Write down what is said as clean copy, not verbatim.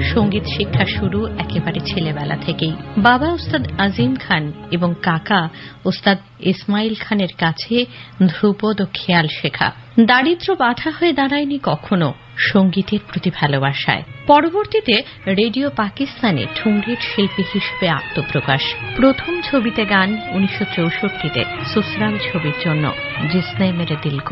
সঙ্গীত শিক্ষা শুরু একেবারে ছেলেবেলা থেকেই। বাবা ওস্তাদ আজিম খান এবং কাকা ওস্তাদ ইসমাইল খানের কাছে ধ্রুপদ ও খেয়াল শেখা। দারিদ্র্য বাধা হয়ে দাঁড়ায়নি কখনো সঙ্গীতের প্রতি ভালোবাসায়। পরবর্তীতে রেডিও পাকিস্তানে ঠুমরির শিল্পী হিসেবে আত্মপ্রকাশ। প্রথম ছবিতে গান 1964-তে সুসরাল ছবির জন্য, জিসনে মেরে দিল কো